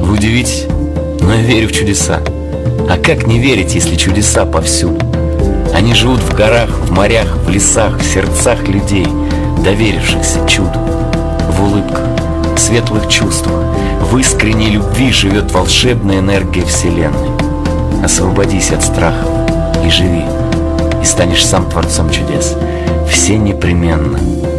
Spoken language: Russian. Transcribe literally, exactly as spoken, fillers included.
Вы удивитесь, но я верю в чудеса. А как не верить, если чудеса повсюду? Они живут в горах, в морях, в лесах, в сердцах людей, доверившихся чуду. В улыбках, в светлых чувствах, в искренней любви живет волшебная энергия Вселенной. Освободись от страха и живи, и станешь сам творцом чудес. Все непременно